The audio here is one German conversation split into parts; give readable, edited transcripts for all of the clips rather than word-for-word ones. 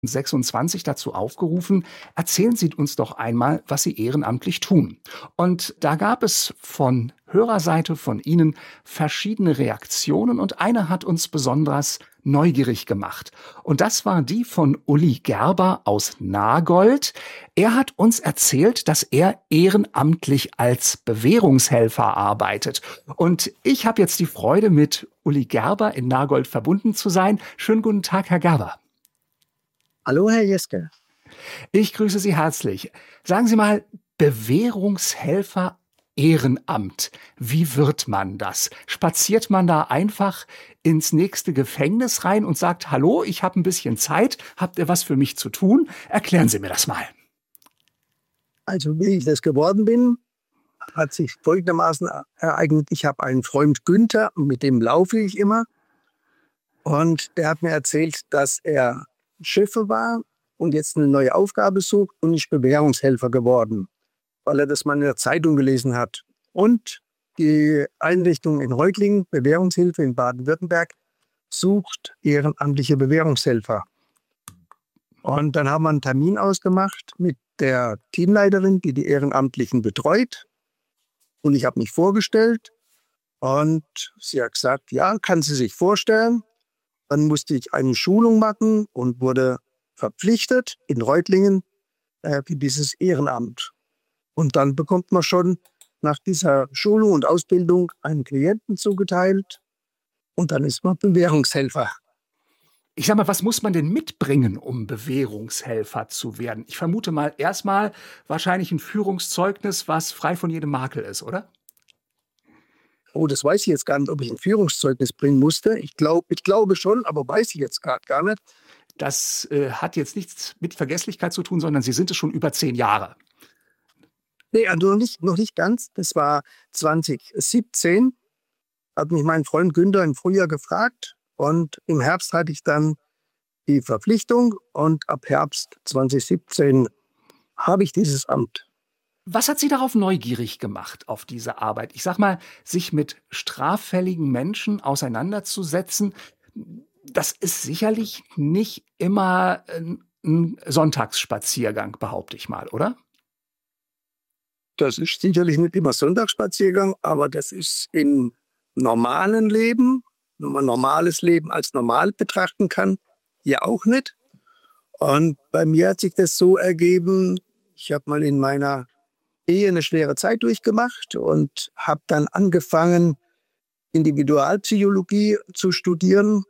26 dazu aufgerufen, erzählen Sie uns doch einmal, was Sie ehrenamtlich tun. Und da gab es von Hörerseite von Ihnen verschiedene Reaktionen und eine hat uns besonders neugierig gemacht. Und das war die von Uli Gerber aus Nagold. Er hat uns erzählt, dass er ehrenamtlich als Bewährungshelfer arbeitet. Und ich habe jetzt die Freude, mit Uli Gerber in Nagold verbunden zu sein. Schönen guten Tag, Herr Gerber. Hallo, Herr Jeske. Ich grüße Sie herzlich. Sagen Sie mal, Bewährungshelfer Ehrenamt. Wie wird man das? Spaziert man da einfach ins nächste Gefängnis rein und sagt, hallo, ich habe ein bisschen Zeit, habt ihr was für mich zu tun? Erklären Sie mir das mal. Also, wie ich das geworden bin, hat sich folgendermaßen ereignet. Ich habe einen Freund Günther, mit dem laufe ich immer. Und der hat mir erzählt, dass er Schiffe war und jetzt eine neue Aufgabe sucht und ist Bewährungshelfer geworden, weil er das mal in der Zeitung gelesen hat. Und die Einrichtung in Reutlingen, Bewährungshilfe in Baden-Württemberg, sucht ehrenamtliche Bewährungshelfer. Und dann haben wir einen Termin ausgemacht mit der Teamleiterin, die die Ehrenamtlichen betreut. Und ich habe mich vorgestellt und sie hat gesagt, ja, kann sie sich vorstellen. Dann musste ich eine Schulung machen und wurde verpflichtet in Reutlingen für dieses Ehrenamt. Und dann bekommt man schon nach dieser Schulung und Ausbildung einen Klienten zugeteilt und dann ist man Bewährungshelfer. Ich sag mal, was muss man denn mitbringen, um Bewährungshelfer zu werden? Ich vermute mal erstmal wahrscheinlich ein Führungszeugnis, was frei von jedem Makel ist, oder? Oh, das weiß ich jetzt gar nicht, ob ich ein Führungszeugnis bringen musste. Ich glaube schon, aber weiß ich jetzt gerade gar nicht. Das hat jetzt nichts mit Vergesslichkeit zu tun, sondern Sie sind es schon über 10 Jahre. Nee, also noch nicht ganz. Das war 2017. Hat mich mein Freund Günther im Frühjahr gefragt. Und im Herbst hatte ich dann die Verpflichtung. Und ab Herbst 2017 habe ich dieses Amt. Was hat Sie darauf neugierig gemacht, auf diese Arbeit? Ich sag mal, sich mit straffälligen Menschen auseinanderzusetzen, das ist sicherlich nicht immer ein Sonntagsspaziergang, behaupte ich mal, oder? Das ist sicherlich nicht immer Sonntagsspaziergang, aber das ist im normalen Leben, wenn man normales Leben als normal betrachten kann, ja auch nicht. Und bei mir hat sich das so ergeben, ich habe mal in meiner Ehe eine schwere Zeit durchgemacht und habe dann angefangen, Individualpsychologie zu studieren.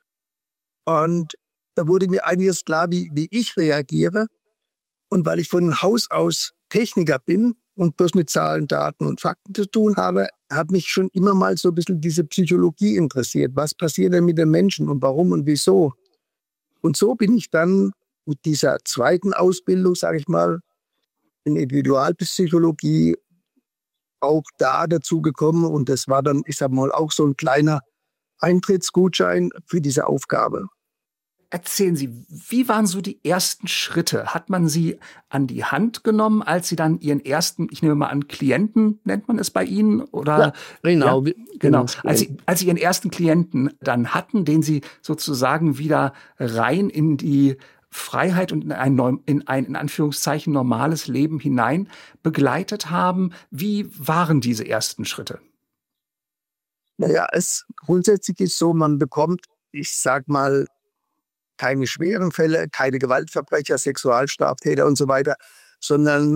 Und da wurde mir einiges klar, wie ich reagiere. Und weil ich von Haus aus Techniker bin und bloß mit Zahlen, Daten und Fakten zu tun habe, hat mich schon immer mal so ein bisschen diese Psychologie interessiert. Was passiert denn mit den Menschen und warum und wieso? Und so bin ich dann mit dieser zweiten Ausbildung, sage ich mal, in Individualpsychologie auch da dazu gekommen. Und das war dann, ich sag mal, auch so ein kleiner Eintrittsgutschein für diese Aufgabe. Erzählen Sie, wie waren so die ersten Schritte? Hat man Sie an die Hand genommen, als Sie dann Ihren ersten, ich nehme mal an, Klienten, nennt man es bei Ihnen? Oder, Ja, genau. ja, genau. Als Sie Ihren ersten Klienten dann hatten, den Sie sozusagen wieder rein in die Freiheit und in ein in Anführungszeichen normales Leben hinein begleitet haben, wie waren diese ersten Schritte? Naja, grundsätzlich ist so, man bekommt, ich sag mal, keine schweren Fälle, keine Gewaltverbrecher, Sexualstraftäter und so weiter, sondern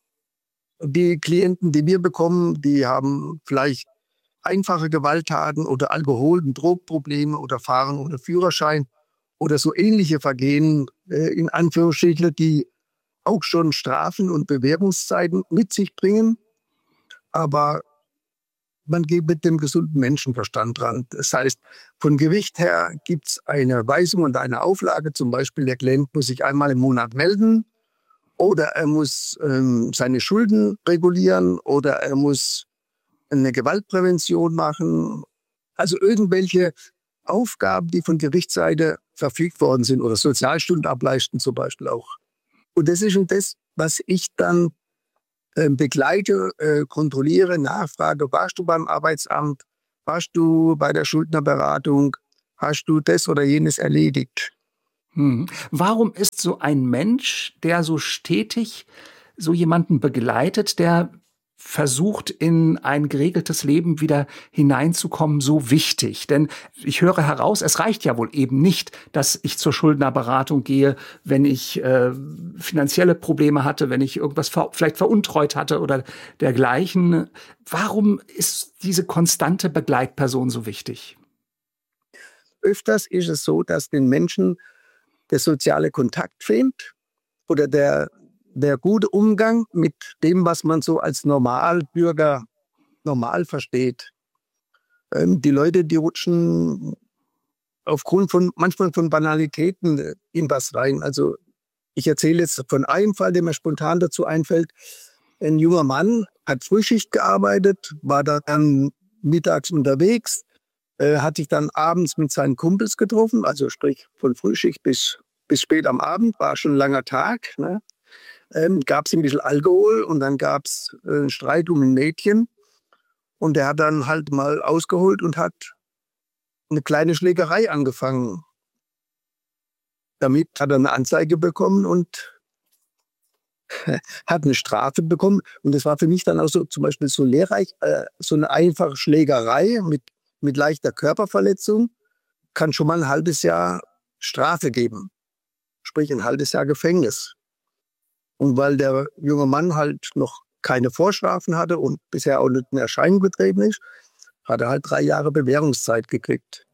die Klienten, die wir bekommen, die haben vielleicht einfache Gewalttaten oder Alkohol- und Drogenprobleme oder Fahren ohne Führerschein oder so ähnliche Vergehen, in Anführungsstrichen, die auch schon Strafen und Bewährungszeiten mit sich bringen. Aber man geht mit dem gesunden Menschenverstand dran. Das heißt, von Gericht her gibt es eine Weisung und eine Auflage. Zum Beispiel, der Klient muss sich einmal im Monat melden oder er muss seine Schulden regulieren oder er muss eine Gewaltprävention machen. Also irgendwelche Aufgaben, die von Gerichtsseite verfügt worden sind oder Sozialstunden ableisten zum Beispiel auch. Und das ist schon das, was ich dann begleite, kontrolliere, nachfrage, warst du beim Arbeitsamt, warst du bei der Schuldnerberatung, hast du das oder jenes erledigt? Warum ist so ein Mensch, der so stetig so jemanden begleitet, der versucht, in ein geregeltes Leben wieder hineinzukommen, so wichtig? Denn ich höre heraus, es reicht ja wohl eben nicht, dass ich zur Schuldnerberatung gehe, wenn ich finanzielle Probleme hatte, wenn ich irgendwas vielleicht veruntreut hatte oder dergleichen. Warum ist diese konstante Begleitperson so wichtig? Öfters ist es so, dass den Menschen der soziale Kontakt fehlt oder der gute Umgang mit dem, was man so als Normalbürger normal versteht. Die Leute, die rutschen aufgrund von manchmal von Banalitäten in was rein. Also ich erzähle jetzt von einem Fall, der mir spontan dazu einfällt. Ein junger Mann hat Frühschicht gearbeitet, war da dann mittags unterwegs, hat sich dann abends mit seinen Kumpels getroffen, also sprich von Frühschicht bis spät am Abend, war schon ein langer Tag. Ne? Gab es ein bisschen Alkohol und dann gab es einen Streit um ein Mädchen. Und er hat dann halt mal ausgeholt und hat eine kleine Schlägerei angefangen. Damit hat er eine Anzeige bekommen und hat eine Strafe bekommen. Und das war für mich dann auch so zum Beispiel so lehrreich. So eine einfache Schlägerei mit leichter Körperverletzung kann schon mal ein halbes Jahr Strafe geben. Sprich ein halbes Jahr Gefängnis. Und weil der junge Mann halt noch keine Vorstrafen hatte und bisher auch nicht in Erscheinung getreten ist, hat er halt 3 Jahre Bewährungszeit gekriegt.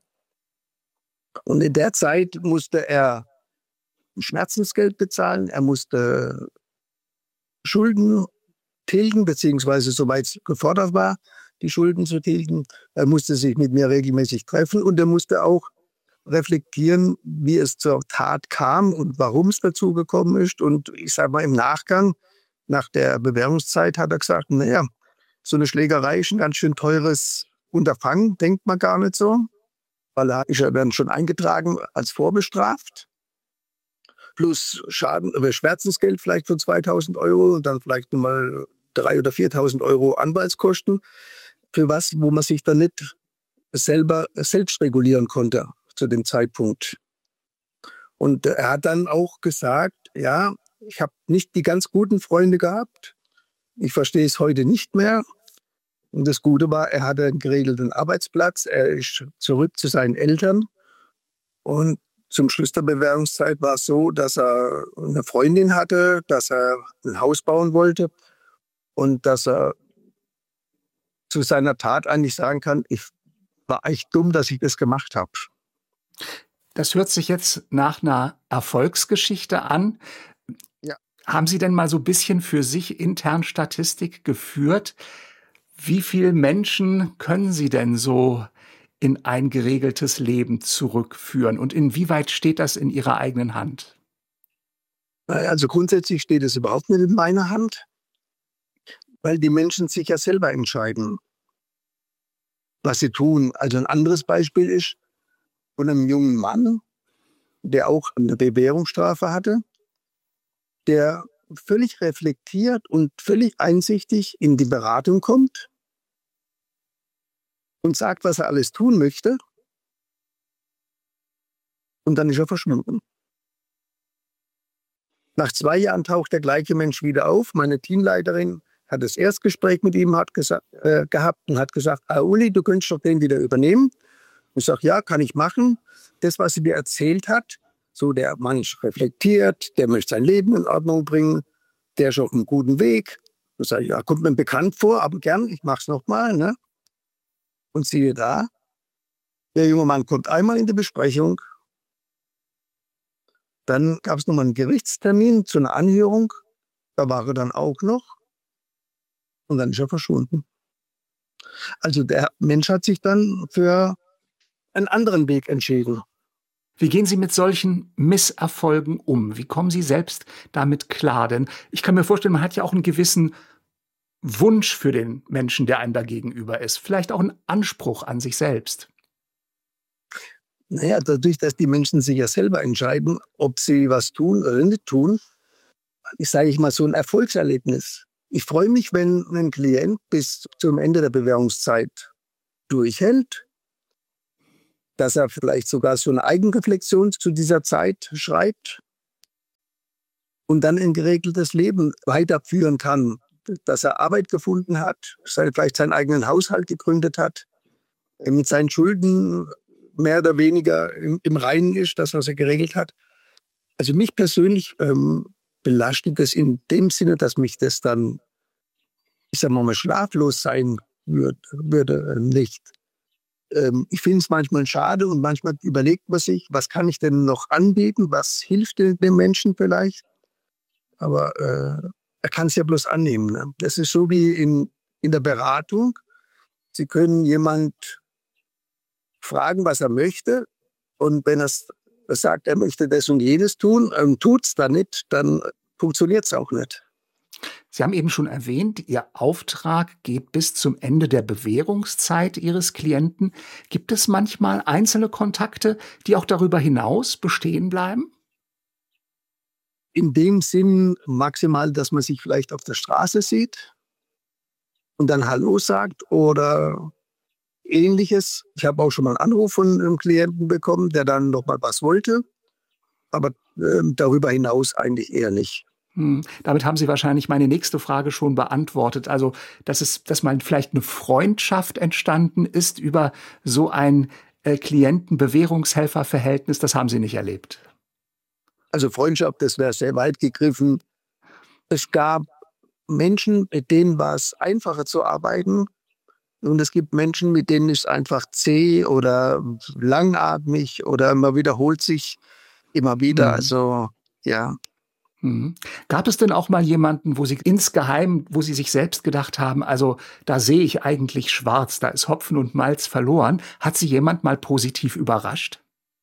Und in der Zeit musste er Schmerzensgeld bezahlen, er musste Schulden tilgen, beziehungsweise soweit es gefordert war, die Schulden zu tilgen. Er musste sich mit mir regelmäßig treffen und er musste auch reflektieren, wie es zur Tat kam und warum es dazu gekommen ist. Und ich sage mal im Nachgang, nach der Bewährungszeit hat er gesagt, naja, so eine Schlägerei ist ein ganz schön teures Unterfangen, denkt man gar nicht so, weil er ist ja dann schon eingetragen als vorbestraft. Plus Schmerzensgeld vielleicht von 2.000 Euro und dann vielleicht nochmal 3.000 oder 4.000 Euro Anwaltskosten, für was, wo man sich dann nicht selber selbst regulieren konnte zu dem Zeitpunkt. Und er hat dann auch gesagt, ja, ich habe nicht die ganz guten Freunde gehabt. Ich verstehe es heute nicht mehr. Und das Gute war, er hatte einen geregelten Arbeitsplatz. Er ist zurück zu seinen Eltern. Und zum Schluss der Bewährungszeit war es so, dass er eine Freundin hatte, dass er ein Haus bauen wollte und dass er zu seiner Tat eigentlich sagen kann, ich war echt dumm, dass ich das gemacht habe. Das hört sich jetzt nach einer Erfolgsgeschichte an. Ja. Haben Sie denn mal so ein bisschen für sich intern Statistik geführt? Wie viele Menschen können Sie denn so in ein geregeltes Leben zurückführen? Und inwieweit steht das in Ihrer eigenen Hand? Also grundsätzlich steht es überhaupt nicht in meiner Hand, weil die Menschen sich ja selber entscheiden, was sie tun. Also ein anderes Beispiel ist von einem jungen Mann, der auch eine Bewährungsstrafe hatte, der völlig reflektiert und völlig einsichtig in die Beratung kommt und sagt, was er alles tun möchte. Und dann ist er verschwunden. Nach 2 Jahren taucht der gleiche Mensch wieder auf. Meine Teamleiterin hat das Erstgespräch mit ihm gehabt und hat gesagt, Uli, du könntest doch den wieder übernehmen. Ich sage, ja, kann ich machen. Das, was sie mir erzählt hat, so der Mensch reflektiert, der möchte sein Leben in Ordnung bringen, der ist auf einem guten Weg. Ich sage, ja, kommt mir bekannt vor, aber gern, ich mache es nochmal. Ne? Und siehe da, der junge Mann kommt einmal in die Besprechung, dann gab es nochmal einen Gerichtstermin zu einer Anhörung, da war er dann auch noch und dann ist er verschwunden. Also der Mensch hat sich dann für einen anderen Weg entschieden. Wie gehen Sie mit solchen Misserfolgen um? Wie kommen Sie selbst damit klar? Denn ich kann mir vorstellen, man hat ja auch einen gewissen Wunsch für den Menschen, der einem da gegenüber ist. Vielleicht auch einen Anspruch an sich selbst. Naja, dadurch, dass die Menschen sich ja selber entscheiden, ob sie was tun oder nicht tun, ist, sage ich mal, so ein Erfolgserlebnis. Ich freue mich, wenn ein Klient bis zum Ende der Bewährungszeit durchhält dass er vielleicht sogar so eine Eigenreflexion zu dieser Zeit schreibt und dann ein geregeltes Leben weiterführen kann, dass er Arbeit gefunden hat, vielleicht seinen eigenen Haushalt gegründet hat, mit seinen Schulden mehr oder weniger im Reinen ist, das, was er geregelt hat. Also mich persönlich belastet das in dem Sinne, dass mich das dann, ich sag mal, schlaflos sein würde nicht. Ich finde es manchmal schade und manchmal überlegt man sich, was kann ich denn noch anbieten, was hilft dem Menschen vielleicht. Aber er kann es ja bloß annehmen. Ne? Das ist so wie in der Beratung. Sie können jemand fragen, was er möchte. Und wenn er sagt, er möchte das und jenes tun, tut es dann nicht, dann funktioniert es auch nicht. Sie haben eben schon erwähnt, Ihr Auftrag geht bis zum Ende der Bewährungszeit Ihres Klienten. Gibt es manchmal einzelne Kontakte, die auch darüber hinaus bestehen bleiben? In dem Sinn maximal, dass man sich vielleicht auf der Straße sieht und dann Hallo sagt oder Ähnliches. Ich habe auch schon mal einen Anruf von einem Klienten bekommen, der dann noch mal was wollte, aber darüber hinaus eigentlich eher nicht. Damit haben Sie wahrscheinlich meine nächste Frage schon beantwortet. Also, dass mal vielleicht eine Freundschaft entstanden ist über so ein Klienten-Bewährungshelfer-Verhältnis, das haben Sie nicht erlebt. Also Freundschaft, das wäre sehr weit gegriffen. Es gab Menschen, mit denen war es einfacher zu arbeiten. Und es gibt Menschen, mit denen ist es einfach zäh oder langatmig oder man wiederholt sich immer wieder. Also, ja. Gab es denn auch mal jemanden, wo Sie insgeheim, wo Sie sich selbst gedacht haben, also da sehe ich eigentlich schwarz, da ist Hopfen und Malz verloren. Hat Sie jemand mal positiv überrascht?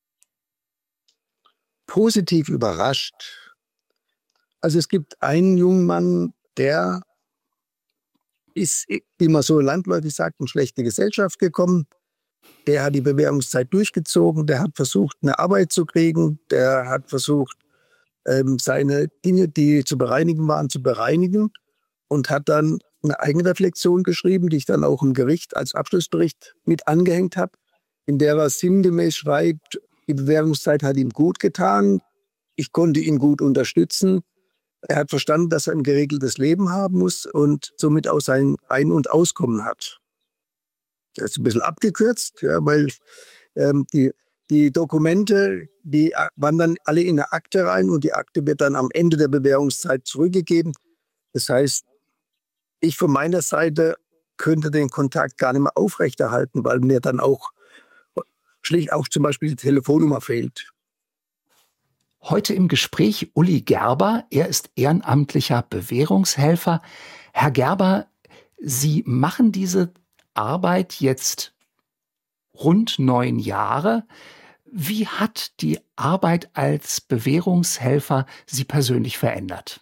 Positiv überrascht. Also es gibt einen jungen Mann, der ist, wie man so landläufig sagt, in schlechte Gesellschaft gekommen. Der hat die Bewährungszeit durchgezogen, der hat versucht, eine Arbeit zu kriegen, der hat versucht, seine Dinge, die zu bereinigen waren, zu bereinigen und hat dann eine eigene Reflexion geschrieben, die ich dann auch im Gericht als Abschlussbericht mit angehängt habe, in der er sinngemäß schreibt, die Bewährungszeit hat ihm gut getan, ich konnte ihn gut unterstützen, er hat verstanden, dass er ein geregeltes Leben haben muss und somit auch sein Ein- und Auskommen hat. Das ist ein bisschen abgekürzt, ja, weil die Dokumente, die wandern alle in eine Akte rein und die Akte wird dann am Ende der Bewährungszeit zurückgegeben. Das heißt, ich von meiner Seite könnte den Kontakt gar nicht mehr aufrechterhalten, weil mir dann auch schlicht auch zum Beispiel die Telefonnummer fehlt. Heute im Gespräch Uli Gerber. Er ist ehrenamtlicher Bewährungshelfer. Herr Gerber, Sie machen diese Arbeit jetzt rund 9 Jahre. Wie hat die Arbeit als Bewährungshelfer Sie persönlich verändert?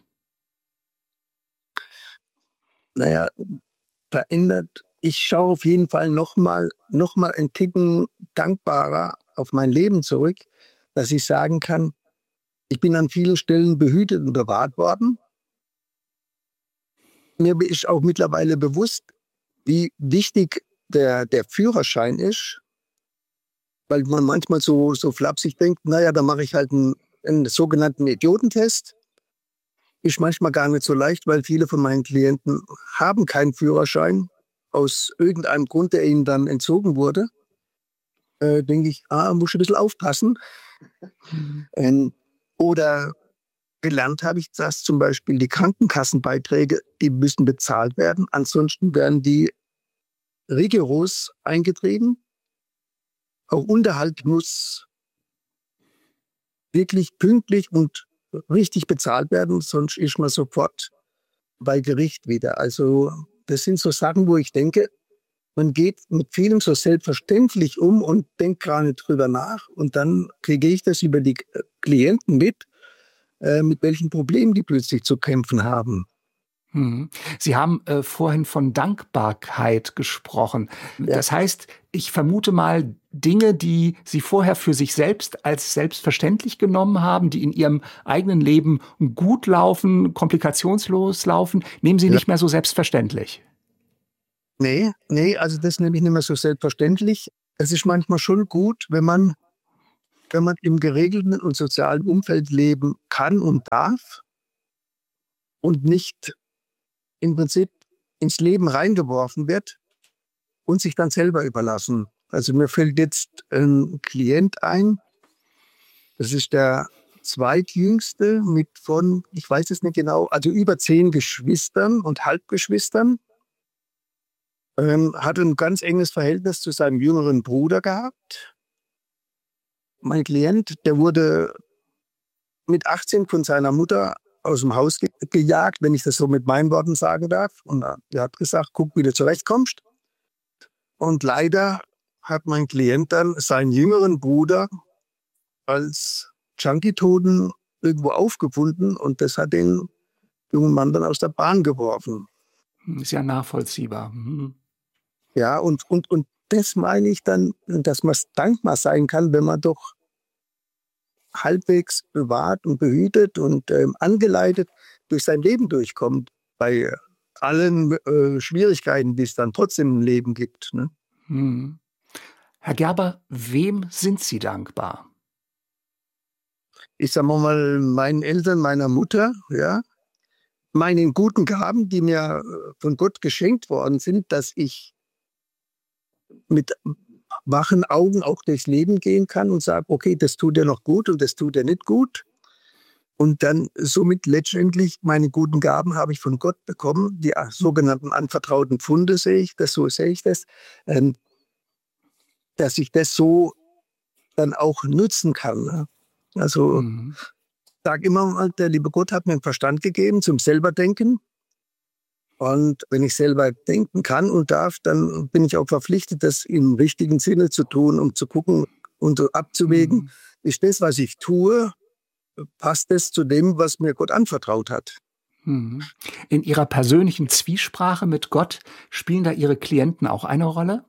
Naja, verändert. Ich schaue auf jeden Fall noch mal einen Ticken dankbarer auf mein Leben zurück, dass ich sagen kann, ich bin an vielen Stellen behütet und bewahrt worden. Mir ist auch mittlerweile bewusst, wie wichtig der Führerschein ist, weil man manchmal so flapsig denkt, naja, da mache ich halt einen sogenannten Idiotentest. Ist manchmal gar nicht so leicht, weil viele von meinen Klienten haben keinen Führerschein aus irgendeinem Grund, der ihnen dann entzogen wurde. Denke ich, muss ich ein bisschen aufpassen. Oder gelernt habe ich, dass zum Beispiel die Krankenkassenbeiträge, die müssen bezahlt werden. Ansonsten werden die rigoros eingetrieben. Auch Unterhalt muss wirklich pünktlich und richtig bezahlt werden, sonst ist man sofort bei Gericht wieder. Also das sind so Sachen, wo ich denke, man geht mit vielem so selbstverständlich um und denkt gar nicht drüber nach. Und dann kriege ich das über die Klienten mit welchen Problemen die plötzlich zu kämpfen haben. Sie haben vorhin von Dankbarkeit gesprochen. Ja. Das heißt, ich vermute mal, Dinge, die Sie vorher für sich selbst als selbstverständlich genommen haben, die in Ihrem eigenen Leben gut laufen, komplikationslos laufen, nehmen Sie nicht mehr so selbstverständlich. Nee, also das nehme ich nicht mehr so selbstverständlich. es ist manchmal schon gut, wenn man im geregelten und sozialen Umfeld leben kann und darf und nicht im Prinzip ins Leben reingeworfen wird und sich dann selber überlassen. Also mir fällt jetzt ein Klient ein, das ist der zweitjüngste ich weiß es nicht genau, also über 10 Geschwistern und Halbgeschwistern, hat ein ganz enges Verhältnis zu seinem jüngeren Bruder gehabt. Mein Klient, der wurde mit 18 von seiner Mutter aus dem Haus gejagt, wenn ich das so mit meinen Worten sagen darf. Und er hat gesagt, guck, wie du zurechtkommst. Und leider hat mein Klient dann seinen jüngeren Bruder als Junkie-Toten irgendwo aufgefunden und das hat den jungen Mann dann aus der Bahn geworfen. Ist ja nachvollziehbar. Mhm. Ja, und das meine ich dann, dass man dankbar sein kann, wenn man doch halbwegs bewahrt und behütet und angeleitet durch sein Leben durchkommt, bei allen Schwierigkeiten, die es dann trotzdem im Leben gibt. Ne? Mhm. Herr Gerber, wem sind Sie dankbar? Ich sage mal, meinen Eltern, meiner Mutter, ja, meinen guten Gaben, die mir von Gott geschenkt worden sind, dass ich mit wachen Augen auch durchs Leben gehen kann und sage, okay, das tut dir noch gut und das tut dir nicht gut. Und dann somit letztendlich meine guten Gaben habe ich von Gott bekommen, die sogenannten anvertrauten Pfunde so sehe ich das, dass ich das so dann auch nutzen kann. Ne? Also Mhm. sage immer mal, der liebe Gott hat mir einen Verstand gegeben zum Selberdenken. Und wenn ich selber denken kann und darf, dann bin ich auch verpflichtet, das im richtigen Sinne zu tun, um zu gucken und so abzuwägen, Mhm. ist das, was ich tue, passt das zu dem, was mir Gott anvertraut hat. Mhm. In Ihrer persönlichen Zwiesprache mit Gott spielen da Ihre Klienten auch eine Rolle?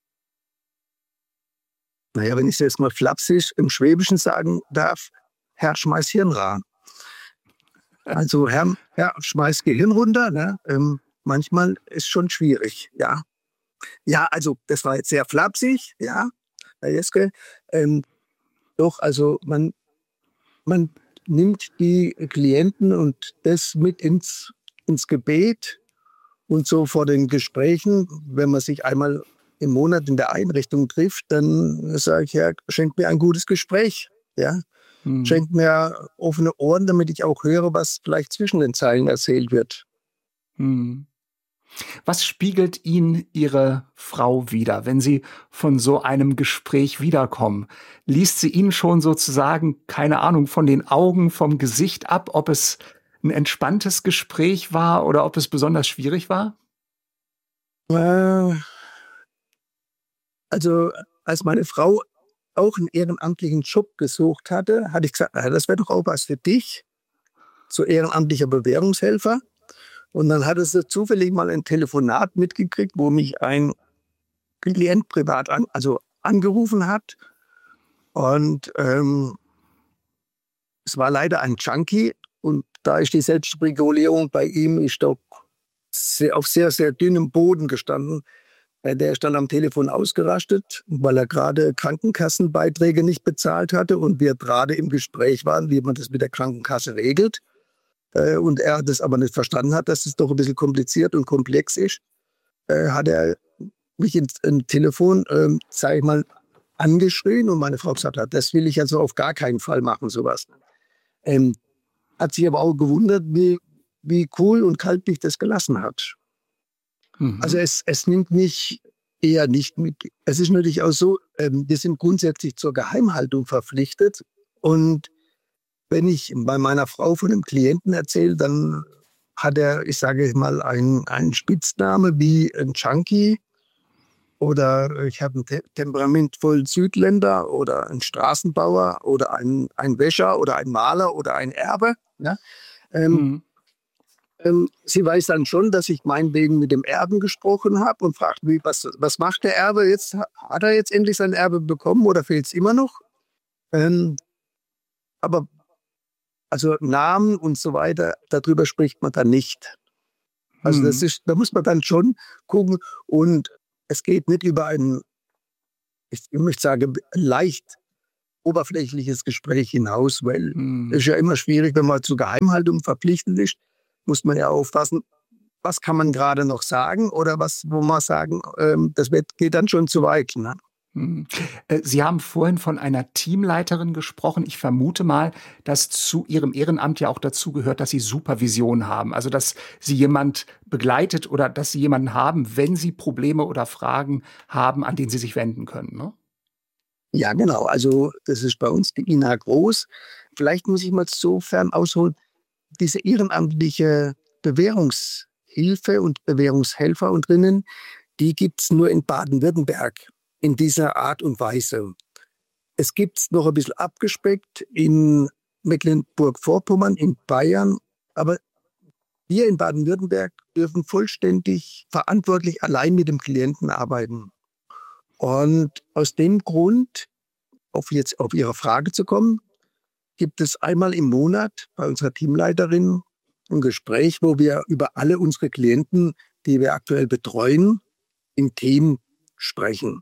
Naja, wenn ich es jetzt mal flapsig im Schwäbischen sagen darf, Herr, schmeiß Hirn ran. Also Herr, schmeiß Gehirn runter. Ne? Manchmal ist schon schwierig, ja. Ja, also das war jetzt sehr flapsig, ja, Herr Jeske. Ähm, doch, also man nimmt die Klienten und das mit ins Gebet und so vor den Gesprächen, wenn man sich einmal im Monat in der Einrichtung trifft, dann sage ich, ja, schenkt mir ein gutes Gespräch, ja. Mhm. Schenkt mir offene Ohren, damit ich auch höre, was vielleicht zwischen den Zeilen erzählt wird. Mhm. Was spiegelt Ihnen Ihre Frau wider, wenn Sie von so einem Gespräch wiederkommen? Liest sie Ihnen schon sozusagen, keine Ahnung, von den Augen, vom Gesicht ab, ob es ein entspanntes Gespräch war oder ob es besonders schwierig war? Äh, also als meine Frau auch einen ehrenamtlichen Job gesucht hatte, hatte ich gesagt, das wäre doch auch was für dich, so ehrenamtlicher Bewährungshelfer. Und dann hatte sie zufällig mal ein Telefonat mitgekriegt, wo mich ein Klient privat angerufen hat. Und es war leider ein Junkie. Und da ist die Selbstregulierung bei ihm ist doch auf sehr, sehr dünnem Boden gestanden. Der ist dann am Telefon ausgerastet, weil er gerade Krankenkassenbeiträge nicht bezahlt hatte und wir gerade im Gespräch waren, wie man das mit der Krankenkasse regelt. Und er das aber nicht verstanden hat, dass es doch ein bisschen kompliziert und komplex ist, hat er mich ins Telefon, sage ich mal, angeschrien und meine Frau gesagt hat, das will ich also auf gar keinen Fall machen, sowas. Ähm, Hat sich aber auch gewundert, wie cool und kalt mich das gelassen hat. Also Mhm. es nimmt mich eher nicht mit. Es ist natürlich auch so, wir sind grundsätzlich zur Geheimhaltung verpflichtet. Und wenn ich bei meiner Frau von einem Klienten erzähle, dann hat er, ich sage mal, einen Spitzname wie ein Junkie oder ich habe einen temperamentvollen Südländer oder einen Straßenbauer oder einen Wäscher oder einen Maler oder einen Erbe. Ja? Ähm, Mhm. Sie weiß dann schon, dass ich meinetwegen mit dem Erben gesprochen habe und fragt, was macht der Erbe jetzt? Hat er jetzt endlich sein Erbe bekommen oder fehlt es immer noch? Ähm, aber also Namen und so weiter, darüber spricht man dann nicht. Also Mhm. da muss man dann schon gucken und es geht nicht über einen ich möchte sagen, leicht oberflächliches Gespräch hinaus, weil es ist ja immer schwierig, wenn man zur Geheimhaltung verpflichtet ist, muss man ja aufpassen, was kann man gerade noch sagen oder was, wo man sagen, geht dann schon zu weit. Ne? Mhm. Sie haben vorhin von einer Teamleiterin gesprochen. Ich vermute mal, dass zu Ihrem Ehrenamt ja auch dazu gehört, dass Sie Supervision haben. Also, dass Sie jemand begleitet oder dass Sie jemanden haben, wenn Sie Probleme oder Fragen haben, an den Sie sich wenden können, ne? Ja, genau. Also das ist bei uns die Ina Groß. Vielleicht muss ich mal sofern ausholen, diese ehrenamtliche Bewährungshilfe und Bewährungshelfer und drinnen, die gibt's nur in Baden-Württemberg in dieser Art und Weise. Es gibt's noch ein bisschen abgespeckt in Mecklenburg-Vorpommern, in Bayern, aber wir in Baden-Württemberg dürfen vollständig verantwortlich allein mit dem Klienten arbeiten. Und aus dem Grund, jetzt auf Ihre Frage zu kommen, gibt es einmal im Monat bei unserer Teamleiterin ein Gespräch, wo wir über alle unsere Klienten, die wir aktuell betreuen, im Team sprechen.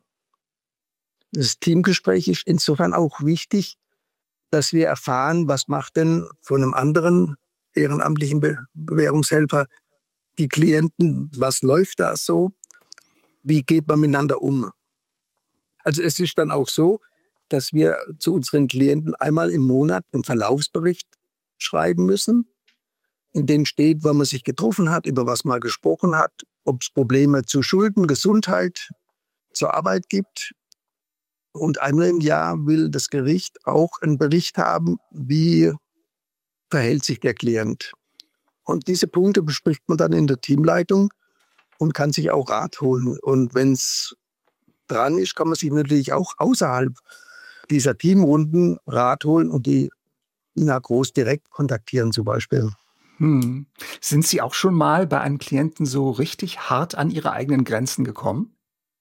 Das Teamgespräch ist insofern auch wichtig, dass wir erfahren, was macht denn von einem anderen ehrenamtlichen Bewährungshelfer die Klienten, was läuft da so, wie geht man miteinander um. Also es ist dann auch so, dass wir zu unseren Klienten einmal im Monat einen Verlaufsbericht schreiben müssen, in dem steht, wann man sich getroffen hat, über was man gesprochen hat, ob es Probleme zu Schulden, Gesundheit, zur Arbeit gibt. Und einmal im Jahr will das Gericht auch einen Bericht haben, wie verhält sich der Klient. Und diese Punkte bespricht man dann in der Teamleitung und kann sich auch Rat holen. Und wenn es dran ist, kann man sich natürlich auch außerhalb dieser Teamrunden Rat holen und die Ina Groß direkt kontaktieren zum Beispiel. Hm. Sind Sie auch schon mal bei einem Klienten so richtig hart an Ihre eigenen Grenzen gekommen?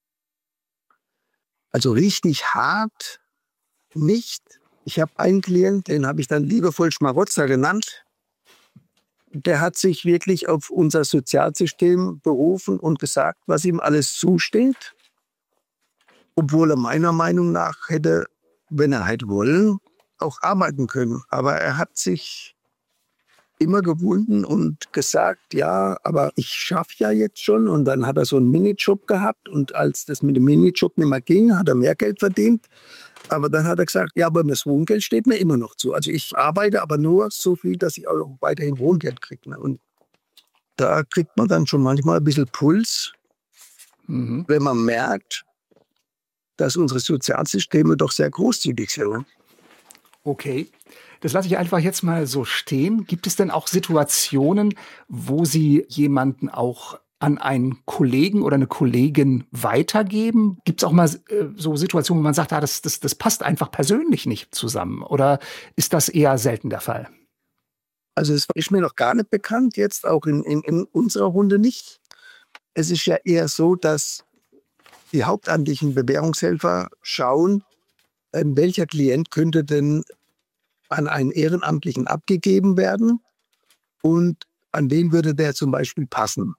Also richtig hart nicht. Ich habe einen Klient, den habe ich dann liebevoll Schmarotzer genannt. Der hat sich wirklich auf unser Sozialsystem berufen und gesagt, was ihm alles zusteht. Obwohl er meiner Meinung nach hätte, wenn er hätte wollen, auch arbeiten können. Aber er hat sich immer gewunden und gesagt, ja, aber ich schaffe ja jetzt schon. Und dann hat er so einen Minijob gehabt. Und als das mit dem Minijob nicht mehr ging, hat er mehr Geld verdient. Aber dann hat er gesagt, ja, aber das Wohngeld steht mir immer noch zu. Also ich arbeite aber nur so viel, dass ich auch weiterhin Wohngeld kriege. Und da kriegt man dann schon manchmal ein bisschen Puls, wenn man merkt, dass unsere Sozialsysteme doch sehr großzügig sind. Okay. Das lasse ich einfach jetzt mal so stehen. Gibt es denn auch Situationen, wo Sie jemanden auch an einen Kollegen oder eine Kollegin weitergeben? Gibt es auch mal so Situationen, wo man sagt, das passt einfach persönlich nicht zusammen? Oder ist das eher selten der Fall? Also es ist mir noch gar nicht bekannt, jetzt auch in unserer Runde nicht. Es ist ja eher so, dass die hauptamtlichen Bewährungshelfer schauen, welcher Klient könnte denn an einen Ehrenamtlichen abgegeben werden und an wen würde der zum Beispiel passen.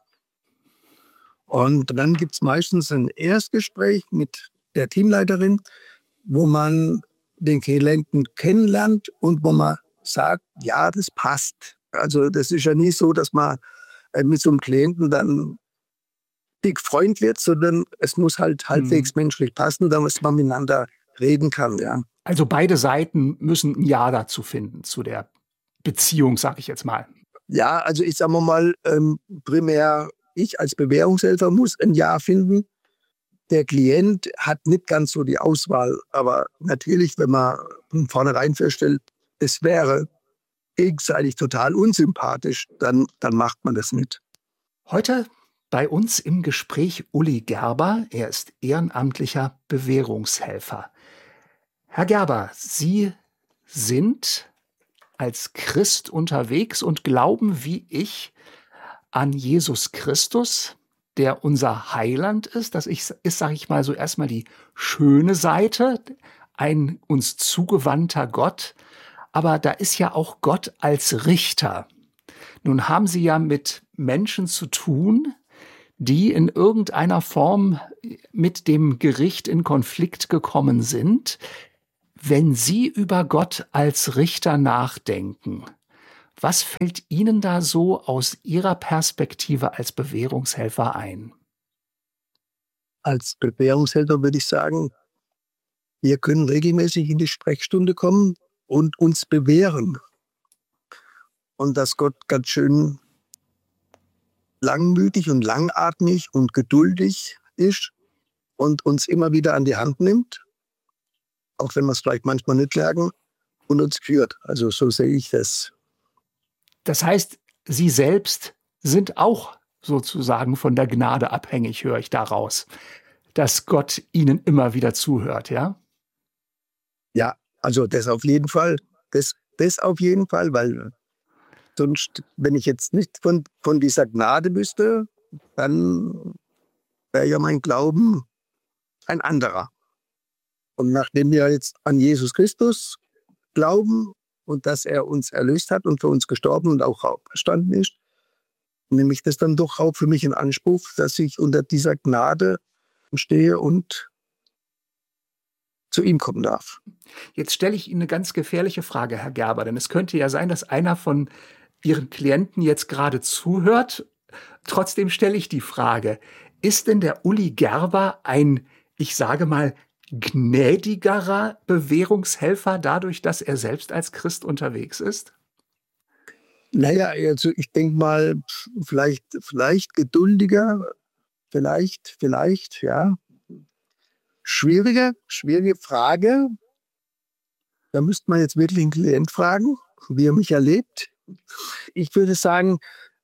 Und dann gibt es meistens ein Erstgespräch mit der Teamleiterin, wo man den Klienten kennenlernt und wo man sagt, ja, das passt. Also das ist ja nicht so, dass man mit so einem Klienten dann dick Freund wird, sondern es muss halt halbwegs menschlich passen, damit man miteinander reden kann. Ja. Also beide Seiten müssen ein Ja dazu finden, zu der Beziehung, sag ich jetzt mal. Ja, also ich sage mal, primär ich als Bewährungshelfer muss ein Ja finden. Der Klient hat nicht ganz so die Auswahl, aber natürlich, wenn man von vornherein feststellt, es wäre gegenseitig total unsympathisch, dann macht man das nicht. Heute bei uns im Gespräch Uli Gerber. Er ist ehrenamtlicher Bewährungshelfer. Herr Gerber, Sie sind als Christ unterwegs und glauben wie ich an Jesus Christus, der unser Heiland ist. Das ist, sage ich mal, so erstmal die schöne Seite, ein uns zugewandter Gott. Aber da ist ja auch Gott als Richter. Nun haben Sie ja mit Menschen zu tun, die in irgendeiner Form mit dem Gericht in Konflikt gekommen sind. Wenn Sie über Gott als Richter nachdenken, was fällt Ihnen da so aus Ihrer Perspektive als Bewährungshelfer ein? Als Bewährungshelfer würde ich sagen, wir können regelmäßig in die Sprechstunde kommen und uns bewähren. Und dass Gott ganz schön langmütig und langatmig und geduldig ist und uns immer wieder an die Hand nimmt, auch wenn wir es vielleicht manchmal nicht merken, und uns führt. Also so sehe ich das. Das heißt, Sie selbst sind auch sozusagen von der Gnade abhängig, höre ich daraus, dass Gott Ihnen immer wieder zuhört, ja? Ja, also das auf jeden Fall. Das auf jeden Fall, weil sonst, wenn ich jetzt nicht von dieser Gnade wüsste, dann wäre ja mein Glauben ein anderer. Und nachdem wir jetzt an Jesus Christus glauben und dass er uns erlöst hat und für uns gestorben und auch auferstanden ist, nehme ich das dann doch auch für mich in Anspruch, dass ich unter dieser Gnade stehe und zu ihm kommen darf. Jetzt stelle ich Ihnen eine ganz gefährliche Frage, Herr Gerber, denn es könnte ja sein, dass einer von Ihren Klienten jetzt gerade zuhört. Trotzdem stelle ich die Frage, ist denn der Uli Gerber ein, ich sage mal, gnädigerer Bewährungshelfer dadurch, dass er selbst als Christ unterwegs ist? Naja, also ich denke mal, vielleicht geduldiger, vielleicht, ja. Schwierige Frage. Da müsste man jetzt wirklich einen Klient fragen, wie er mich erlebt. Ich würde sagen,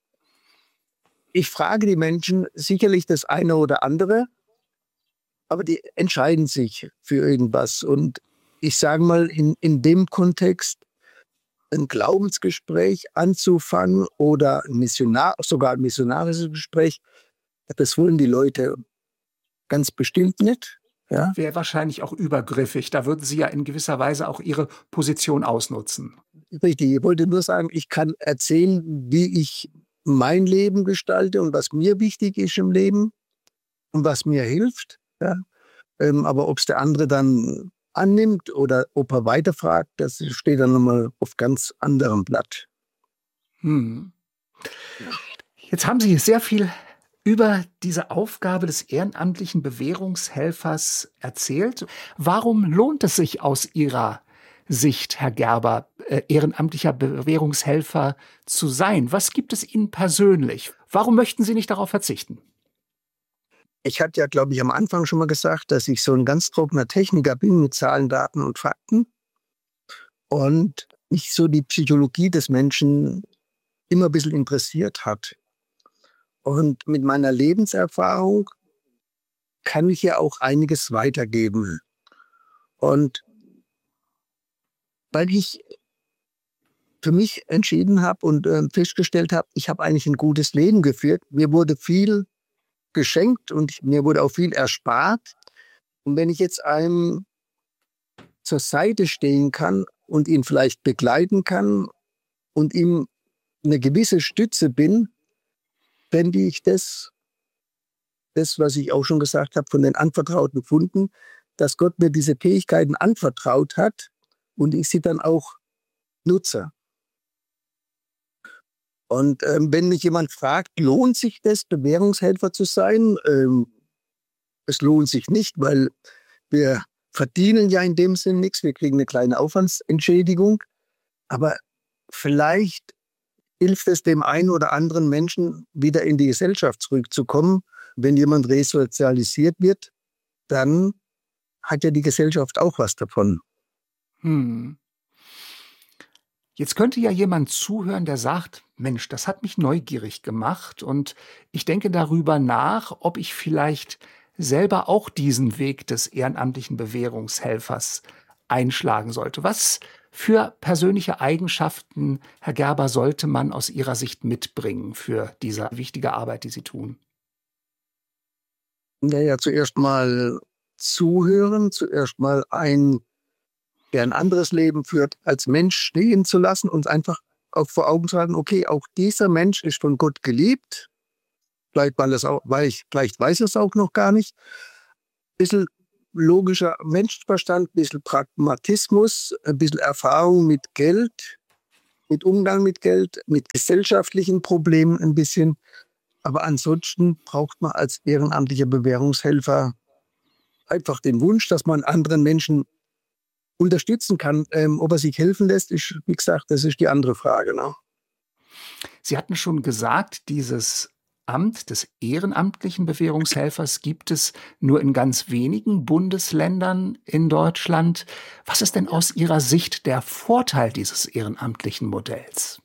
ich frage die Menschen sicherlich das eine oder andere, aber die entscheiden sich für irgendwas. Und ich sage mal, in dem Kontext ein Glaubensgespräch anzufangen oder sogar ein missionarisches Gespräch, das wollen die Leute ganz bestimmt nicht. Ja? Wäre wahrscheinlich auch übergriffig. Da würden Sie ja in gewisser Weise auch Ihre Position ausnutzen. Richtig, ich wollte nur sagen, ich kann erzählen, wie ich mein Leben gestalte und was mir wichtig ist im Leben und was mir hilft. Ja? Aber ob es der andere dann annimmt oder ob er weiterfragt, das steht dann nochmal auf ganz anderem Blatt. Jetzt haben Sie sehr viel über diese Aufgabe des ehrenamtlichen Bewährungshelfers erzählt. Warum lohnt es sich aus Ihrer Sicht, Herr Gerber, ehrenamtlicher Bewährungshelfer zu sein? Was gibt es Ihnen persönlich? Warum möchten Sie nicht darauf verzichten? Ich hatte ja, glaube ich, am Anfang schon mal gesagt, dass ich so ein ganz trockener Techniker bin mit Zahlen, Daten und Fakten und mich so die Psychologie des Menschen immer ein bisschen interessiert hat. Und mit meiner Lebenserfahrung kann ich ja auch einiges weitergeben. Und weil ich für mich entschieden habe und festgestellt habe, ich habe eigentlich ein gutes Leben geführt. Mir wurde viel geschenkt und mir wurde auch viel erspart. Und wenn ich jetzt einem zur Seite stehen kann und ihn vielleicht begleiten kann und ihm eine gewisse Stütze bin, fände ich das, was ich auch schon gesagt habe, von den anvertrauten Funden, dass Gott mir diese Fähigkeiten anvertraut hat und ich sie dann auch nutze. Und wenn mich jemand fragt, lohnt sich das, Bewährungshelfer zu sein? Es lohnt sich nicht, weil wir verdienen ja in dem Sinn nichts. Wir kriegen eine kleine Aufwandsentschädigung. Aber vielleicht hilft es dem einen oder anderen Menschen, wieder in die Gesellschaft zurückzukommen. Wenn jemand resozialisiert wird, dann hat ja die Gesellschaft auch was davon. Jetzt könnte ja jemand zuhören, der sagt, Mensch, das hat mich neugierig gemacht und ich denke darüber nach, ob ich vielleicht selber auch diesen Weg des ehrenamtlichen Bewährungshelfers einschlagen sollte. Was für persönliche Eigenschaften, Herr Gerber, sollte man aus Ihrer Sicht mitbringen für diese wichtige Arbeit, die Sie tun? Naja, zuerst mal zuhören, zuerst mal der ein anderes Leben führt, als Mensch stehen zu lassen und einfach auch vor Augen zu halten, okay, auch dieser Mensch ist von Gott geliebt vielleicht weiß es auch noch gar nicht. Ein bisschen logischer Menschenverstand, ein bisschen Pragmatismus, ein bisschen Erfahrung mit Geld, mit Umgang mit Geld, mit gesellschaftlichen Problemen ein bisschen. Aber ansonsten braucht man als ehrenamtlicher Bewährungshelfer einfach den Wunsch, dass man anderen Menschen unterstützen kann. Ob er sich helfen lässt, ist, wie gesagt, das ist die andere Frage. Ne? Sie hatten schon gesagt, dieses Amt des ehrenamtlichen Bewährungshelfers gibt es nur in ganz wenigen Bundesländern in Deutschland. Was ist denn aus Ihrer Sicht der Vorteil dieses ehrenamtlichen Modells?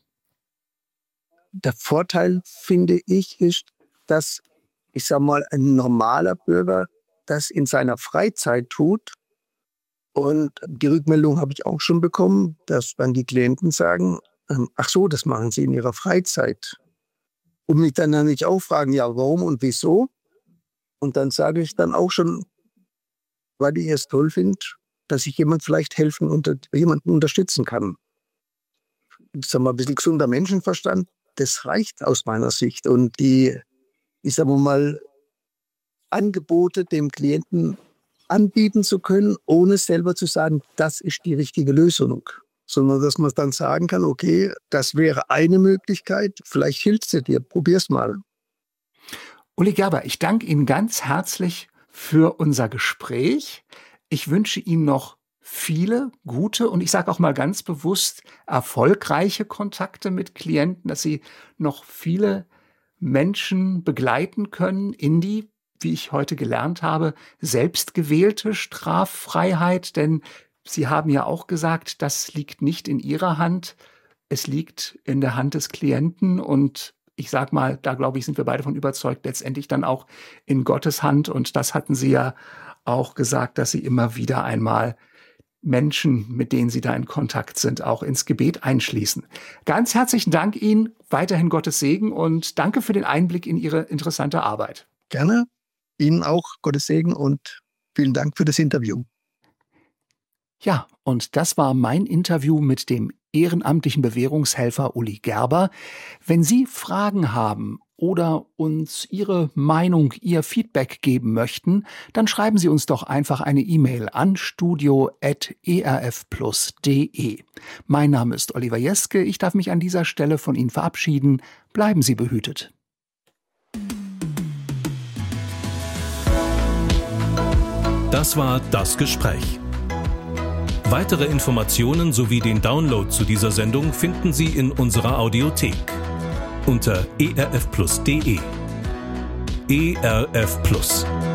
Der Vorteil, finde ich, ist, dass, ich sage mal, ein normaler Bürger das in seiner Freizeit tut. Und die Rückmeldung habe ich auch schon bekommen, dass dann die Klienten sagen, ach so, das machen Sie in Ihrer Freizeit. Und mich dann nicht auch fragen, ja, warum und wieso? Und dann sage ich dann auch schon, weil ich es toll finde, dass ich jemand vielleicht helfen und jemanden unterstützen kann. Ich sage mal, ein bisschen gesunder Menschenverstand, das reicht aus meiner Sicht. Und die, ich sage mal, Angebote dem Klienten anbieten zu können, ohne selber zu sagen, das ist die richtige Lösung. Sondern dass man dann sagen kann, okay, das wäre eine Möglichkeit, vielleicht hilft sie dir, probier's mal. Uli Gerber, ich danke Ihnen ganz herzlich für unser Gespräch. Ich wünsche Ihnen noch viele gute und ich sage auch mal ganz bewusst erfolgreiche Kontakte mit Klienten, dass Sie noch viele Menschen begleiten können in die, wie ich heute gelernt habe, selbstgewählte Straffreiheit, denn Sie haben ja auch gesagt, das liegt nicht in Ihrer Hand, es liegt in der Hand des Klienten und ich sag mal, da glaube ich, sind wir beide von überzeugt, letztendlich dann auch in Gottes Hand und das hatten Sie ja auch gesagt, dass Sie immer wieder einmal Menschen, mit denen Sie da in Kontakt sind, auch ins Gebet einschließen. Ganz herzlichen Dank Ihnen, weiterhin Gottes Segen und danke für den Einblick in Ihre interessante Arbeit. Gerne, Ihnen auch Gottes Segen und vielen Dank für das Interview. Ja, und das war mein Interview mit dem ehrenamtlichen Bewährungshelfer Uli Gerber. Wenn Sie Fragen haben oder uns Ihre Meinung, Ihr Feedback geben möchten, dann schreiben Sie uns doch einfach eine E-Mail an studio@erfplus.de. Mein Name ist Oliver Jeske. Ich darf mich an dieser Stelle von Ihnen verabschieden. Bleiben Sie behütet. Das war das Gespräch. Weitere Informationen sowie den Download zu dieser Sendung finden Sie in unserer Audiothek unter erfplus.de. ERF Plus.